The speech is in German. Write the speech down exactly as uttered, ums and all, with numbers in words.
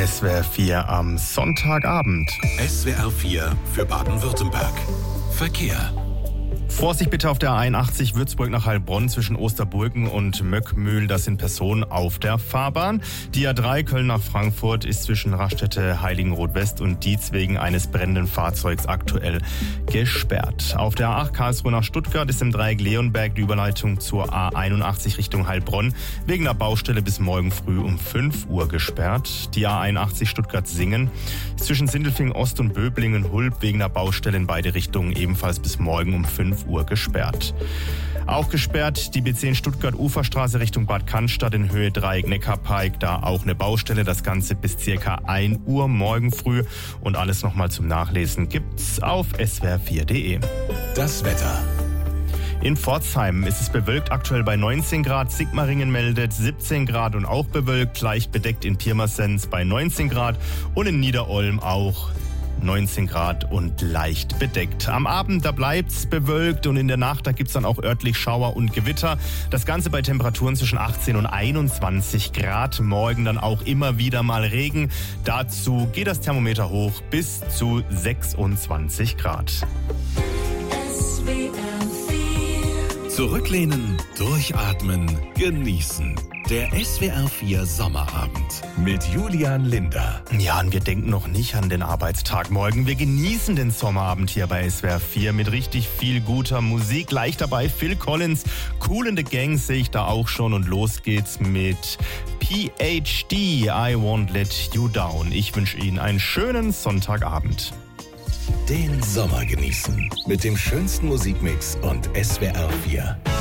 S W R vier am Sonntagabend. S W R vier für Baden-Württemberg. Verkehr. Vorsicht bitte auf der A einundachtzig Würzburg nach Heilbronn zwischen Osterburgen und Möckmühl. Das sind Personen auf der Fahrbahn. Die A drei Köln nach Frankfurt ist zwischen Raststätte Heiligenroth West und Dietz wegen eines brennenden Fahrzeugs aktuell gesperrt. Auf der A acht Karlsruhe nach Stuttgart ist im Dreieck Leonberg die Überleitung zur A einundachtzig Richtung Heilbronn wegen der Baustelle bis morgen früh um fünf Uhr gesperrt. Die A einundachtzig Stuttgart-Singen ist zwischen Sindelfingen Ost und Böblingen-Hulb wegen der Baustelle in beide Richtungen ebenfalls bis morgen um fünf Uhr gesperrt. Auch gesperrt die B zehn Stuttgart Uferstraße Richtung Bad Cannstatt in Höhe Dreieck Neckarpike, da auch eine Baustelle, das Ganze bis circa ein Uhr morgen früh und alles nochmal zum Nachlesen gibt's auf S W R vier punkt de. Das Wetter. In Pforzheim ist es bewölkt, aktuell bei neunzehn Grad. Sigmaringen meldet siebzehn Grad und auch bewölkt, leicht bedeckt in Pirmasens bei neunzehn Grad und in Niederolm auch neunzehn Grad und leicht bedeckt. Am Abend, da bleibt's bewölkt und in der Nacht, da gibt's dann auch örtlich Schauer und Gewitter. Das Ganze bei Temperaturen zwischen achtzehn und einundzwanzig Grad. Morgen dann auch immer wieder mal Regen. Dazu geht das Thermometer hoch bis zu sechsundzwanzig Grad. Zurücklehnen, durchatmen, genießen. Der S W R vier Sommerabend mit Julian Linder. Ja, und wir denken noch nicht an den Arbeitstag morgen. Wir genießen den Sommerabend hier bei S W R vier mit richtig viel guter Musik. Gleich dabei Phil Collins, Kool and the Gang sehe ich da auch schon. Und los geht's mit P H D, I Won't Let You Down. Ich wünsche Ihnen einen schönen Sonntagabend. Den Sommer genießen mit dem schönsten Musikmix und S W R vier.